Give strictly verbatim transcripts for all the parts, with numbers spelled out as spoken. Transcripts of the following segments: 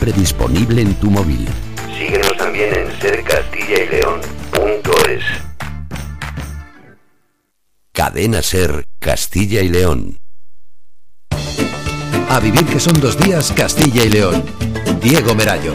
siempre disponible en tu móvil. Síguenos también en ser castilla y león punto es. Cadena Ser Castilla y León. A vivir que son dos días Castilla y León. Diego Merayo.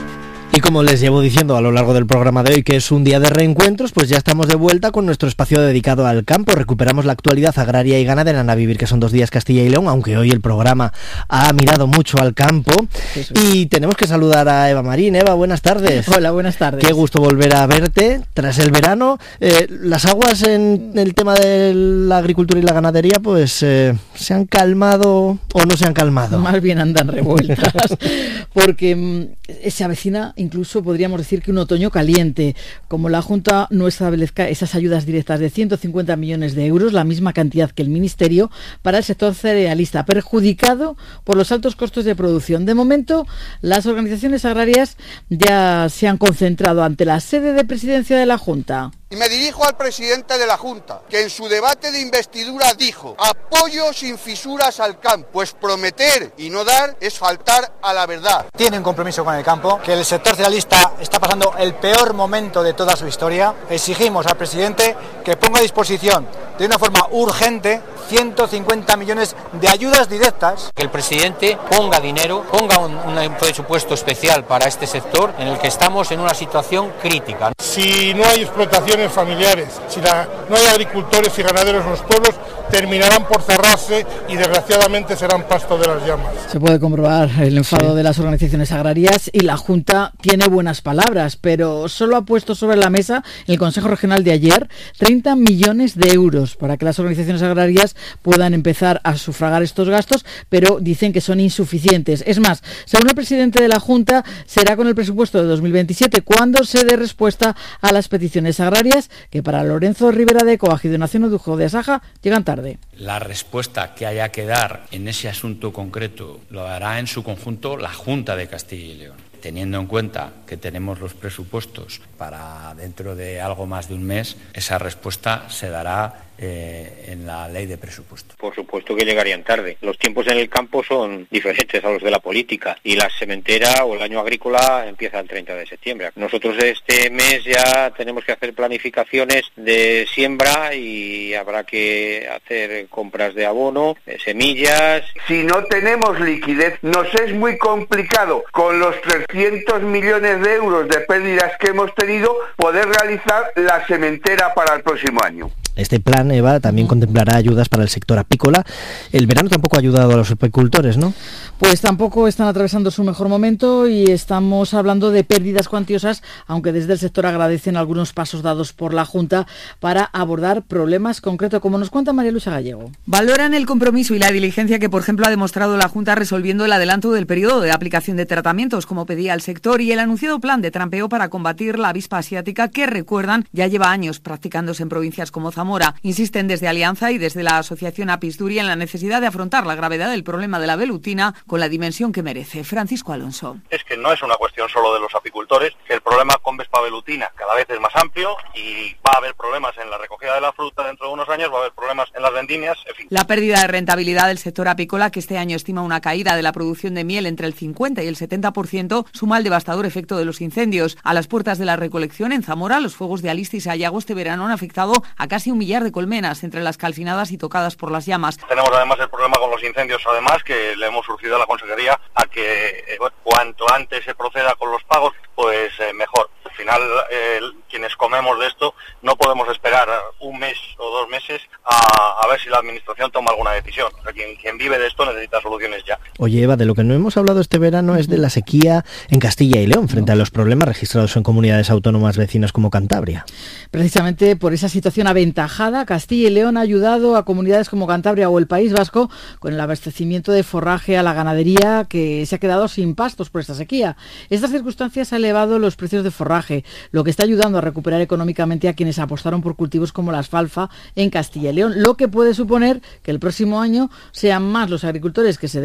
Y como les llevo diciendo a lo largo del programa de hoy que es un día de reencuentros, pues ya estamos de vuelta con nuestro espacio dedicado al campo. Recuperamos la actualidad agraria y ganadera en A Vivir que son dos días Castilla y León, aunque hoy el programa ha mirado mucho al campo. Eso es. Y tenemos que saludar a Eva Marín. Eva, buenas tardes. Hola, buenas tardes. Qué gusto volver a verte tras el verano. Eh, las aguas en el tema de la agricultura y la ganadería pues eh, se han calmado o no se han calmado. Más bien andan revueltas porque mmm, se avecina incluso podríamos decir que un otoño caliente. Como la Junta no establezca esas ayudas directas de ciento cincuenta millones de euros, la misma cantidad que el Ministerio, para el sector cerealista, perjudicado por los altos costos de producción. De momento, las organizaciones agrarias ya se han concentrado ante la sede de presidencia de la Junta. Y me dirijo al presidente de la Junta, que en su debate de investidura dijo: apoyo sin fisuras al campo. Pues prometer y no dar es faltar a la verdad. Tiene un compromiso con el campo, que el sector cerealista está pasando el peor momento de toda su historia. Exigimos al presidente que ponga a disposición de una forma urgente ciento cincuenta millones de ayudas directas. Que el presidente ponga dinero, ponga un, un presupuesto especial para este sector en el que estamos en una situación crítica. Si no hay explotaciones familiares, si la, no hay agricultores y ganaderos en los pueblos, terminarán por cerrarse y desgraciadamente serán pasto de las llamas. Se puede comprobar el enfado sí. de las organizaciones agrarias y la Junta tiene buenas palabras, pero solo ha puesto sobre la mesa en el Consejo Regional de ayer treinta millones de euros para que las organizaciones agrarias puedan empezar a sufragar estos gastos, pero dicen que son insuficientes. Es más, según el presidente de la Junta, será con el presupuesto de dos mil veintisiete cuando se dé respuesta a las peticiones agrarias que para Lorenzo Rivera de Coag y Donación Odujo de Asaja llegan tarde. La respuesta que haya que dar en ese asunto concreto lo hará en su conjunto la Junta de Castilla y León. Teniendo en cuenta que tenemos los presupuestos para dentro de algo más de un mes, esa respuesta se dará eh, en la ley de presupuestos. Por supuesto que llegarían tarde. Los tiempos en el campo son diferentes a los de la política y la sementera o el año agrícola empieza el treinta de septiembre. Nosotros este mes ya tenemos que hacer planificaciones de siembra y habrá que hacer compras de abono, de semillas. Si no tenemos liquidez, nos es muy complicado con los trescientos millones de euros de pérdidas que hemos tenido poder realizar la sementera para el próximo año. Este plan, Eva, también contemplará ayudas para el sector apícola. El verano tampoco ha ayudado a los apicultores, ¿no? Pues tampoco están atravesando su mejor momento y estamos hablando de pérdidas cuantiosas, aunque desde el sector agradecen algunos pasos dados por la Junta para abordar problemas concretos, como nos cuenta María Luisa Gallego. Valoran el compromiso y la diligencia que, por ejemplo, ha demostrado la Junta resolviendo el adelanto del periodo de aplicación de tratamientos, como pedía el sector, y el anunciado plan de trampeo para combatir la avispa asiática, que, recuerdan, ya lleva años practicándose en provincias como Zamora. Zamora. Insisten desde Alianza y desde la Asociación Apisduri en la necesidad de afrontar la gravedad del problema de la velutina con la dimensión que merece. Francisco Alonso. Es que no es una cuestión solo de los apicultores, que el problema con Vespa velutina cada vez es más amplio y va a haber problemas en la recogida de la fruta dentro de unos años, va a haber problemas en las vendimias, en fin. La pérdida de rentabilidad del sector apícola, que este año estima una caída de la producción de miel entre el cincuenta y el setenta por ciento, suma al devastador efecto de los incendios. A las puertas de la recolección en Zamora, los fuegos de Alista y Sayago este verano han afectado a casi un millar de colmenas, entre las calcinadas y tocadas por las llamas. Tenemos además el problema con los incendios, además, que le hemos urgido a la Consejería a que eh, bueno, cuanto antes se proceda con los pagos, pues eh, mejor. Al final, eh, quienes comemos de esto, no podemos esperar un mes o dos meses a, a ver si la Administración toma alguna decisión. O sea, quien, quien vive de esto necesita soluciones ya. Oye, Eva, de lo que no hemos hablado este verano es de la sequía en Castilla y León, frente a los problemas registrados en comunidades autónomas vecinas como Cantabria. Precisamente por esa situación aventajada, Castilla y León ha ayudado a comunidades como Cantabria o el País Vasco con el abastecimiento de forraje a la ganadería, que se ha quedado sin pastos por esta sequía. Estas circunstancias han elevado los precios de forraje, lo que está ayudando a recuperar económicamente a quienes apostaron por cultivos como la alfalfa en Castilla y León, lo que puede suponer que el próximo año sean más los agricultores que se decanten por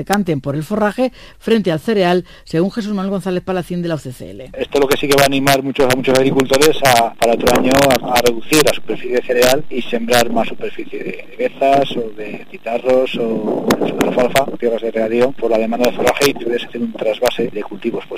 por el forraje frente al cereal, según Jesús Manuel González Palacín de la U C C L. Esto lo que sí que va a animar muchos, a muchos agricultores a, para otro año a, a reducir la superficie de cereal y sembrar más superficie de bezas o de citarros o de alfalfa, tierras de regadío, por la demanda de forraje, y puedes hacer un trasvase de cultivos. Pues